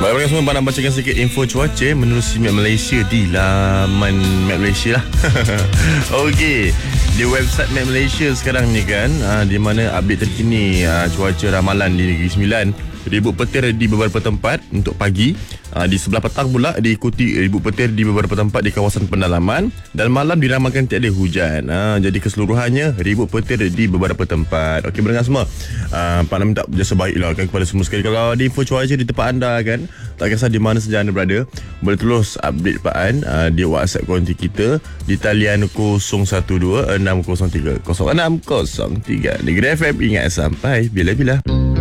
Baik, semua nak bacakan sikit info cuaca menerusi Map Malaysia di laman Map Malaysia lah. Okey, di website Map Malaysia sekarang ni kan, di mana update terkini cuaca ramalan di Negeri Sembilan. Ribut petir di beberapa tempat untuk pagi. Di sebelah petang pula diikuti ribut petir di beberapa tempat di kawasan pendalaman, dan malam diramalkan tiada hujan. Jadi keseluruhannya ribut petir di beberapa tempat. Okey, berdengar semua. Pak Nam minta jasa baiklah kan kepada semua sekali. Kalau ada info cuaca di tempat anda kan, tak kisah di mana saja anda berada, boleh terus update Pak An di WhatsApp konti kita di talian 012 603 0603. Negeri FM, ingat sampai bila-bila.